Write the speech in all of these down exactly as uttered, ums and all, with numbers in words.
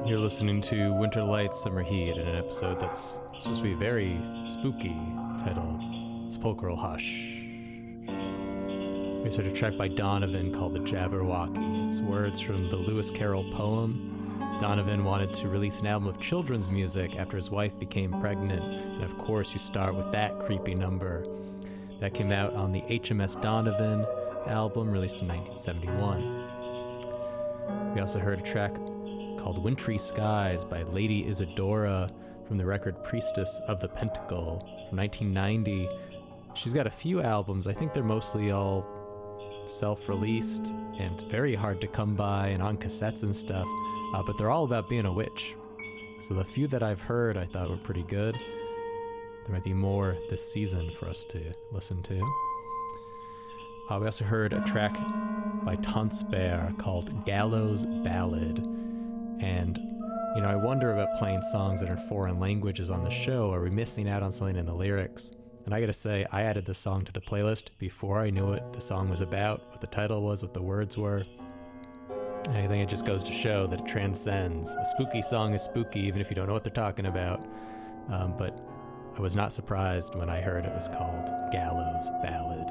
You're listening to Winter Lights, Summer Heat in an episode that's supposed to be very spooky, titled Sepulchral Hush. We heard a track by Donovan called The Jabberwocky. It's words from the Lewis Carroll poem. Donovan wanted to release an album of children's music after his wife became pregnant, and of course you start with that creepy number. That came out on the H M S Donovan album, released in nineteen seventy-one. We also heard a track called Wintry Skies by Lady Isadora from the record Priestess of the Pentacle from nineteen ninety. She's got a few albums. I think they're mostly all self-released and very hard to come by and on cassettes and stuff, uh, but they're all about being a witch. So the few that I've heard I thought were pretty good. There might be more this season for us to listen to. Uh, we also heard a track by Tonsberg called Gallows Ballad. And, you know, I wonder about playing songs that are in foreign languages on the show. Are we missing out on something in the lyrics? And I gotta say, I added this song to the playlist before I knew what the song was about, what the title was, what the words were. And I think it just goes to show that it transcends. A spooky song is spooky even if you don't know what they're talking about. Um, but I was not surprised when I heard it was called Gallows Ballad.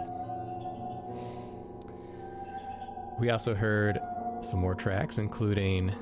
We also heard some more tracks, including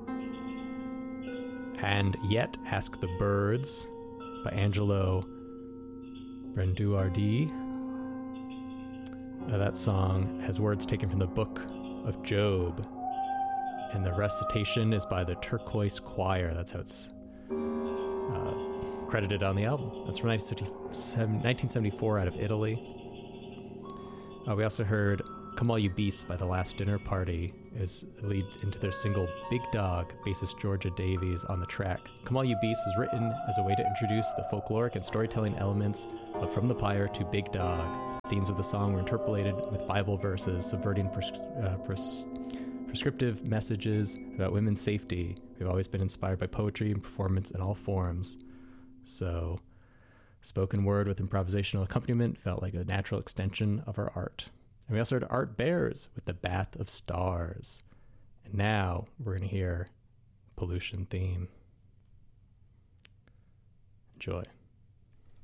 And Yet Ask the Birds by Angelo Branduardi. Uh, that song has words taken from the Book of Job, and the recitation is by the Turquoise Choir. That's how it's uh, credited on the album. That's from nineteen seventy-four out of Italy. Uh, we also heard Come All You Beasts by The Last Dinner Party as a lead into their single Big Dog, bassist Georgia Davies on the track. Come All You Beasts was written as a way to introduce the folkloric and storytelling elements of From the Pyre to Big Dog. The themes of the song were interpolated with Bible verses, subverting pres- uh, pres- prescriptive messages about women's safety. We've always been inspired by poetry and performance in all forms. So, spoken word with improvisational accompaniment felt like a natural extension of our art. And we also heard Art Bears with The Bath of Stars. And now we're going to hear Pollution Theme. Enjoy.